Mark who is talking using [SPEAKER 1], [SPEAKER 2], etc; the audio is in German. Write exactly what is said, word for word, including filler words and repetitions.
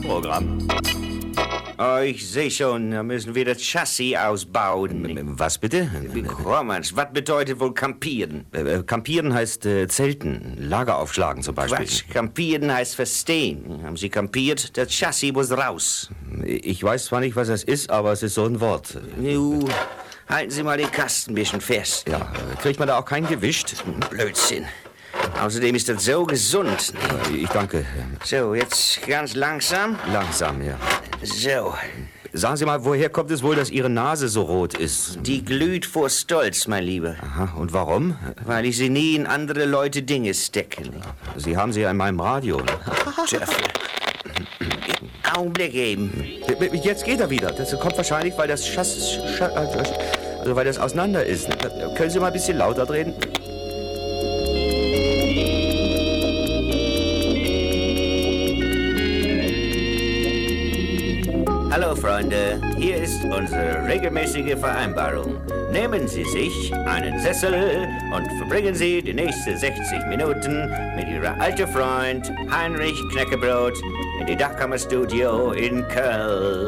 [SPEAKER 1] Programm.
[SPEAKER 2] Oh, ich sehe schon, da müssen wir das Chassis ausbauen.
[SPEAKER 1] Was bitte?
[SPEAKER 2] Rommans, was bedeutet wohl campieren?
[SPEAKER 1] Äh, Campieren heißt äh, Zelten, Lager aufschlagen zum Beispiel.
[SPEAKER 2] Quatsch, campieren heißt verstehen. Haben Sie kampiert? Das Chassis muss raus.
[SPEAKER 1] Ich weiß zwar nicht, was das ist, aber es ist so ein Wort.
[SPEAKER 2] Nu, halten Sie mal den Kasten ein bisschen fest.
[SPEAKER 1] Ja, äh, kriegt man da auch keinen gewischt?
[SPEAKER 2] Blödsinn. Außerdem ist das so gesund.
[SPEAKER 1] Äh, Ich danke.
[SPEAKER 2] So, jetzt ganz langsam.
[SPEAKER 1] Langsam, ja.
[SPEAKER 2] So,
[SPEAKER 1] Sagen Sie mal, woher kommt es wohl, dass Ihre Nase so rot ist?
[SPEAKER 2] die glüht vor Stolz, mein Lieber.
[SPEAKER 1] Aha, und warum?
[SPEAKER 2] Weil ich sie nie in andere Leute Dinge stecke.
[SPEAKER 1] Sie haben sie ja in meinem Radio.
[SPEAKER 2] Töffel. Augenblick eben.
[SPEAKER 1] Jetzt geht er wieder. Das kommt wahrscheinlich, weil das Schass... Scha also weil das auseinander ist. Können Sie mal ein bisschen lauter drehen?
[SPEAKER 2] Hallo Freunde, hier ist unsere regelmäßige Vereinbarung. Nehmen Sie sich einen Sessel und verbringen Sie die nächsten sechzig Minuten mit Ihrem alten Freund Heinrich Knäckebrot in die Dachkammerstudio in Köln.